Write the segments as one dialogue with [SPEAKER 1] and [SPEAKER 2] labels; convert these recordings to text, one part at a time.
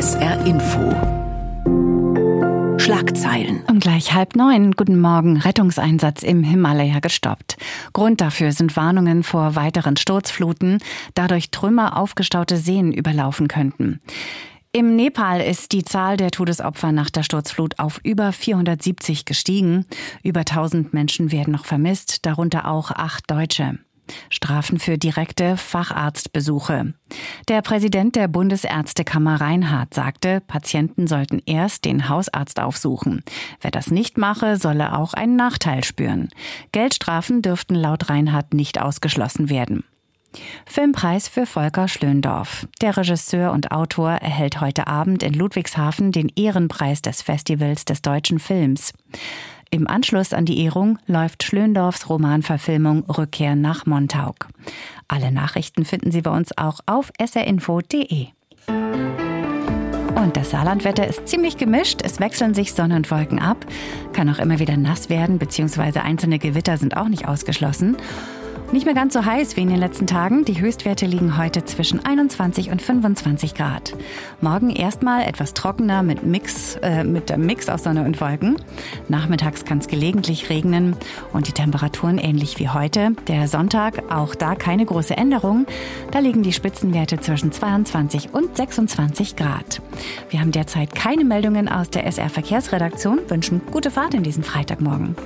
[SPEAKER 1] SR Info. Schlagzeilen.
[SPEAKER 2] Um gleich 8:30. Guten Morgen. Rettungseinsatz im Himalaya gestoppt. Grund dafür sind Warnungen vor weiteren Sturzfluten, da durch Trümmer aufgestaute Seen überlaufen könnten. Im Nepal ist die Zahl der Todesopfer nach der Sturzflut auf über 470 gestiegen. Über 1000 Menschen werden noch vermisst, darunter auch 8 Deutsche. Strafen für direkte Facharztbesuche. Der Präsident der Bundesärztekammer Reinhardt sagte, Patienten sollten erst den Hausarzt aufsuchen. Wer das nicht mache, solle auch einen Nachteil spüren. Geldstrafen dürften laut Reinhardt nicht ausgeschlossen werden. Filmpreis für Volker Schlöndorff. Der Regisseur und Autor erhält heute Abend in Ludwigshafen den Ehrenpreis des Festivals des deutschen Films. Im Anschluss an die Ehrung läuft Schlöndorffs Romanverfilmung Rückkehr nach Montauk. Alle Nachrichten finden Sie bei uns auch auf srinfo.de. Und das Saarlandwetter ist ziemlich gemischt. Es wechseln sich Sonne und Wolken ab. Kann auch immer wieder nass werden, beziehungsweise einzelne Gewitter sind auch nicht ausgeschlossen. Nicht mehr ganz so heiß wie in den letzten Tagen. Die Höchstwerte liegen heute zwischen 21 und 25 Grad. Morgen erstmal etwas trockener mit dem Mix aus Sonne und Wolken. Nachmittags kann es gelegentlich regnen und die Temperaturen ähnlich wie heute. Der Sonntag, auch da keine große Änderung. Da liegen die Spitzenwerte zwischen 22 und 26 Grad. Wir haben derzeit keine Meldungen aus der SR Verkehrsredaktion, wünschen gute Fahrt in diesen Freitagmorgen.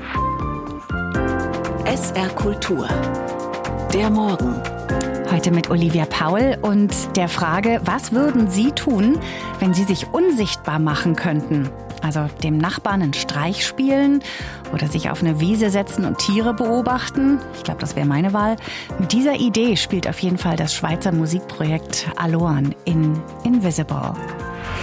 [SPEAKER 1] SR Kultur. Der Morgen.
[SPEAKER 2] Heute mit Olivia Paul und der Frage, was würden Sie tun, wenn Sie sich unsichtbar machen könnten? Also dem Nachbarn einen Streich spielen oder sich auf eine Wiese setzen und Tiere beobachten. Ich glaube, das wäre meine Wahl. Mit dieser Idee spielt auf jeden Fall das Schweizer Musikprojekt Aloan in Invisible.